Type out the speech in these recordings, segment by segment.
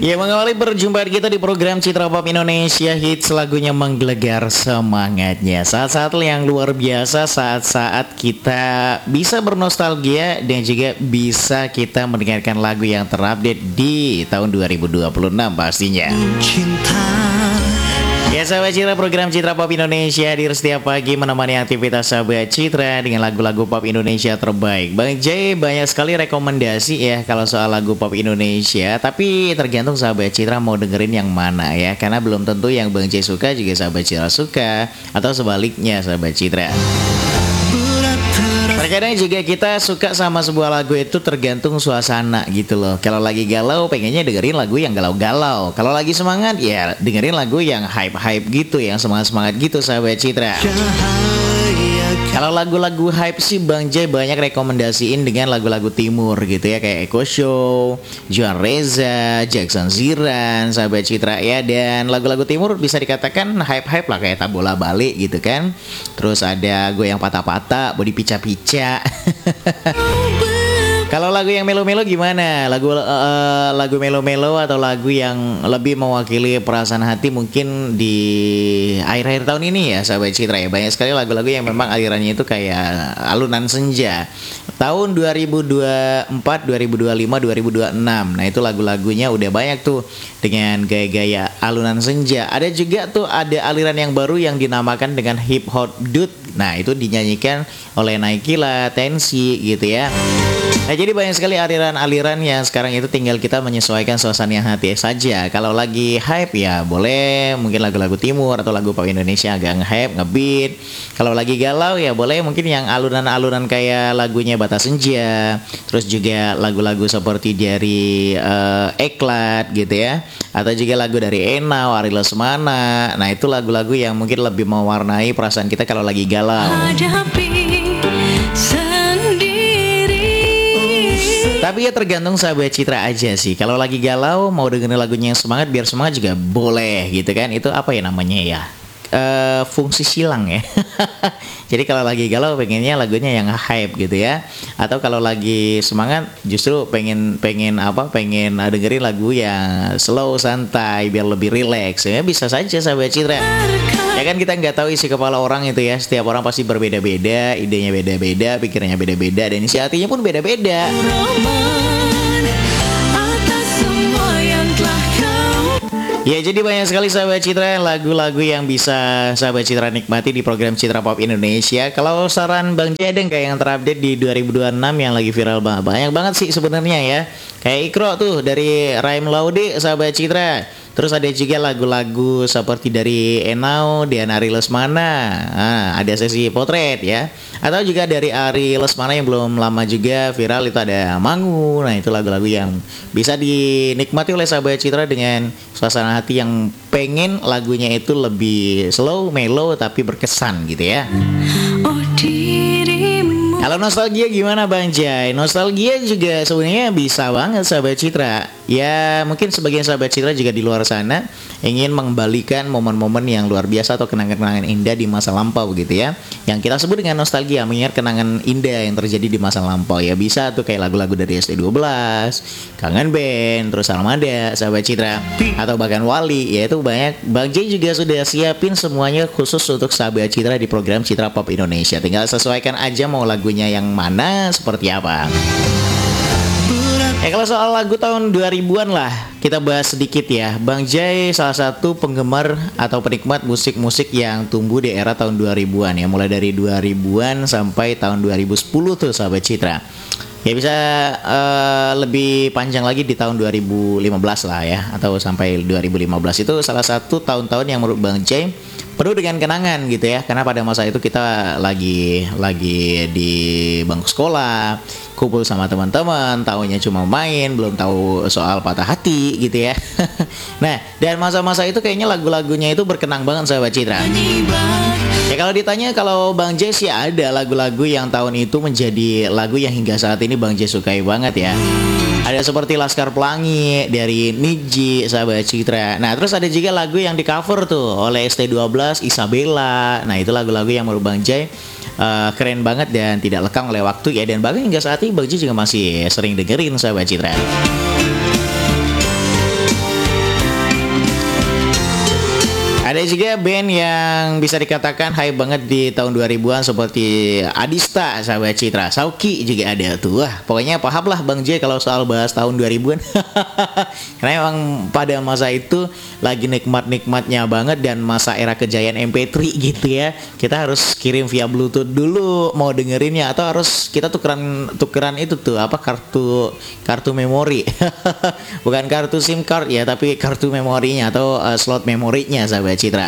Ya, mengawali perjumpaan kita di program Citra Pop Indonesia Hits, lagunya menggelegar semangatnya. Saat-saat yang luar biasa, saat-saat kita bisa bernostalgia dan juga bisa kita mendengarkan lagu yang terupdate di tahun 2026 pastinya. Cinta. Ya, sahabat Citra, program Citra Pop Indonesia hadir setiap pagi menemani aktivitas sahabat Citra dengan lagu-lagu pop Indonesia terbaik. Bang Jay banyak sekali rekomendasi ya kalau soal lagu pop Indonesia, tapi tergantung sahabat Citra mau dengerin yang mana ya, karena belum tentu yang Bang Jay suka juga sahabat Citra suka, atau sebaliknya sahabat Citra. Terkadang juga kita suka sama sebuah lagu itu tergantung suasana gitu loh. Kalau lagi galau pengennya dengerin lagu yang galau-galau. Kalau lagi semangat ya dengerin lagu yang hype-hype gitu, yang semangat-semangat gitu sahabat Citra. Kalau lagu-lagu hype sih Bang Jay banyak rekomendasiin dengan lagu-lagu timur gitu ya, kayak Eko Show, Joan Reza, Jackson Ziran, sahabat Citra ya. Dan lagu-lagu timur bisa dikatakan hype-hype lah, kayak Tabola Balik gitu kan. Terus ada Goyang Patah-Patah, Body Pica-Pica. Kalau lagu yang melo-melo gimana? Lagu melo-melo atau lagu yang lebih mewakili perasaan hati mungkin di akhir-akhir tahun ini ya sahabat Citra ya. Banyak sekali lagu-lagu yang memang alirannya itu kayak alunan senja. Tahun 2024, 2025, 2026. Nah, itu lagu-lagunya udah banyak tuh dengan gaya-gaya alunan senja. Ada juga tuh ada aliran yang baru yang dinamakan dengan hip hop dude. Nah, itu dinyanyikan oleh Naikila, Tensi gitu ya. Nah, jadi banyak sekali aliran-aliran yang sekarang itu tinggal kita menyesuaikan suasana hati saja. Kalau lagi hype ya boleh mungkin lagu-lagu timur atau lagu pop Indonesia agak nge-hype, nge-beat. Kalau lagi galau ya boleh mungkin yang alunan-alunan kayak lagunya Batas Senja. Terus juga lagu-lagu seperti dari Eklat gitu ya. Atau juga lagu dari Enau, Ari Lesmana. Nah, itu lagu-lagu yang mungkin lebih mewarnai perasaan kita kalau lagi galau. Tapi ya tergantung sahabat Citra aja sih. Kalau lagi galau mau dengerin lagunya yang semangat, biar semangat juga boleh gitu kan. Itu apa ya namanya ya? Fungsi silang ya. Jadi kalau lagi galau pengennya lagunya yang hype gitu ya. Atau kalau lagi semangat justru pengen dengerin lagu yang slow, santai biar lebih rileks ya. Bisa saja sahabat Citra. Ya kan kita nggak tahu isi kepala orang itu ya. Setiap orang pasti berbeda-beda, idenya beda-beda, pikirannya beda-beda, dan isi hatinya pun beda-beda. Ya, jadi banyak sekali sahabat Citra lagu-lagu yang bisa sahabat Citra nikmati di program Citra Pop Indonesia. Kalau saran Bang Jedeng kayak yang terupdate di 2026 yang lagi viral banyak banget sih sebenarnya ya. Kayak Ikro tuh dari Raim Laude sahabat Citra. Terus ada juga lagu-lagu seperti dari Enau, Dian Ari Lesmana. Ada sesi potret ya. Atau juga dari Ari Lesmana yang belum lama juga viral itu ada Mangu. Nah, itu lagu-lagu yang bisa dinikmati oleh sahabat Citra dengan suasana hati yang pengen lagunya itu lebih slow, mellow tapi berkesan gitu ya. Kalau nostalgia gimana Bang Jai? Nostalgia juga sebenarnya bisa banget sahabat Citra. Ya mungkin sebagian sahabat Citra juga di luar sana ingin mengembalikan momen-momen yang luar biasa atau kenangan-kenangan indah di masa lampau gitu ya. Yang kita sebut dengan nostalgia, mengingat kenangan indah yang terjadi di masa lampau. Ya bisa tuh kayak lagu-lagu dari ST12, Kangen Band, terus Almada, sahabat Citra, atau bahkan Wali. Ya itu banyak. Bang Jai juga sudah siapin semuanya khusus untuk sahabat Citra di program Citra Pop Indonesia. Tinggal sesuaikan aja mau lagunya yang mana, seperti apa. Kalau soal lagu tahun 2000-an lah kita bahas sedikit ya. Bang Jai salah satu penggemar atau penikmat musik-musik yang tumbuh di era tahun 2000-an ya. Mulai dari 2000-an sampai tahun 2010 tuh sahabat Citra. Ya bisa lebih panjang lagi di tahun 2015 lah ya, atau sampai 2015. Itu salah satu tahun-tahun yang menurut Bang Jai penuh dengan kenangan gitu ya. Karena pada masa itu kita lagi di bangku sekolah, kumpul sama teman-teman, taunya cuma main, belum tahu soal patah hati gitu ya. Nah, dan masa-masa itu kayaknya lagu-lagunya itu berkenang banget sahabat Citra. Ya kalau ditanya kalau Bang Jay sih ada lagu-lagu yang tahun itu menjadi lagu yang hingga saat ini Bang Jay sukai banget ya. Ada seperti Laskar Pelangi dari Niji, sahabat Citra. Nah, terus ada juga lagu yang di cover tuh oleh ST12, Isabella. Nah, itu lagu-lagu yang menurut Bang Jay keren banget dan tidak lekang oleh waktu ya. Dan bahkan hingga saat ini Bang Jay juga masih sering dengerin, sahabat Citra. Ada juga band yang bisa dikatakan hype banget di tahun 2000-an seperti Adista, sahabat Citra. Sauki juga ada tuh. Wah, pokoknya paham lah Bang J kalau soal bahas tahun 2000-an. Karena emang pada masa itu lagi nikmat-nikmatnya banget dan masa era kejayaan MP3 gitu ya. Kita harus kirim via Bluetooth dulu mau dengerinnya atau harus kita tukeran itu tuh apa kartu memori. Bukan kartu SIM card ya, tapi kartu memorinya atau slot memorinya sahabat Citra.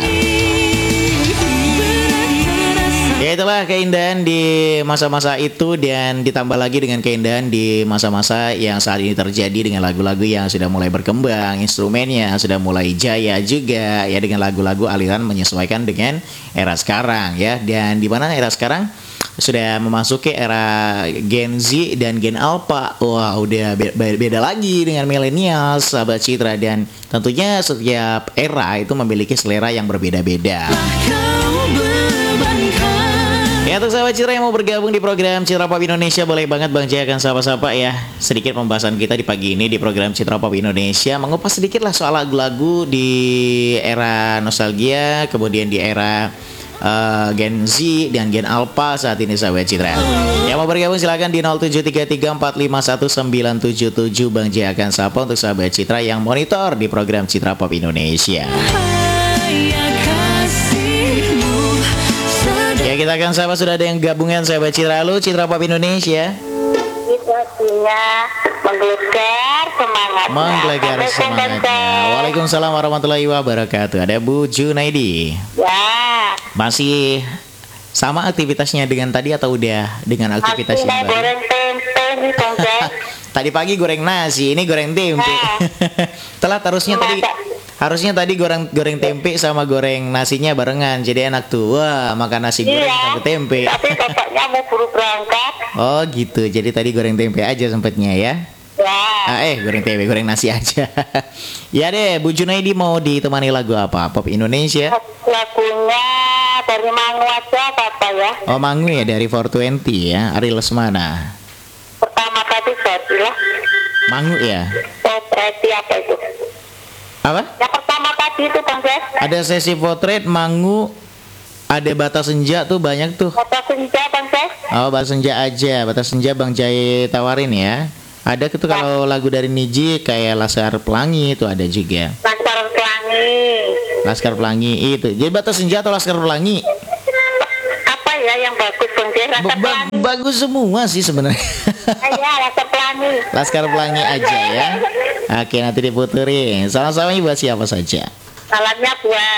Ya itulah keindahan di masa-masa itu dan ditambah lagi dengan keindahan di masa-masa yang saat ini terjadi dengan lagu-lagu yang sudah mulai berkembang, instrumennya sudah mulai jaya juga ya dengan lagu-lagu aliran menyesuaikan dengan era sekarang ya. Dan di mana era sekarang sudah memasuki era Gen Z dan Gen Alpha. Wah, udah beda lagi dengan milenial sahabat Citra dan tentunya setiap era itu memiliki selera yang berbeda-beda. Ya untuk sahabat Citra yang mau bergabung di program Citra Pop Indonesia boleh banget Bang Jaya akan sapa-sapa ya. Sedikit pembahasan kita di pagi ini di program Citra Pop Indonesia mengupas sedikit lah soal lagu-lagu di era nostalgia, kemudian di era Gen Z dan Gen Alpha saat ini sahabat Citra. Yang mau bergabung silakan di 0733451977 Bang Jaya akan sapa untuk sahabat Citra yang monitor di program Citra Pop Indonesia. Ya kita akan sapa sudah ada yang gabungan sahabat Citra. Halo Citra Pop Indonesia. Situasinya menggelegar semangatnya. Waalaikumsalam warahmatullahi wabarakatuh. Ada Bu Junaidi. Ya. Masih sama aktivitasnya dengan tadi atau udah dengan aktivitas yang baru? Goreng tempe nih Bang Jay. Tadi pagi goreng nasi, ini goreng tempe. Telat harusnya tadi goreng tempe sama goreng nasinya barengan, jadi enak tuh. Wah, makan nasi goreng sama tempe. Tapi bapaknya mau buru berangkat. Oh gitu, jadi tadi goreng tempe aja sempatnya ya. Ya. Goreng tempe, goreng nasi aja. Ya deh, Bu Junaidi mau ditemani lagu apa? Pop Indonesia? Lagunya dari Mangu aja apa ya? Oh Mangu ya, dari 420 ya, Ari Lesmana. Pertama tadi Badilah. Mangu ya? Potret apa itu? Apa? Yang pertama tadi itu Bang Jay. Ada sesi potret, Mangu, ada Batas Senja tuh banyak tuh. Batas Senja Bang Jay. Oh Batas Senja aja, Batas Senja Bang Jai tawarin ya. Ada tuh kalau lagu dari Niji kayak Laskar Pelangi itu ada juga. Laskar Pelangi. Laskar Pelangi itu. Jadi Batas Senja atau Laskar Pelangi? Apa ya yang bagus Bang Jay? Laskar Pelangi. Bagus semua sih sebenarnya. Iya, Laskar Pelangi. Laskar Pelangi aja ya. Oke nanti diputerin. Salam-salamnya buat siapa saja? Salamnya buat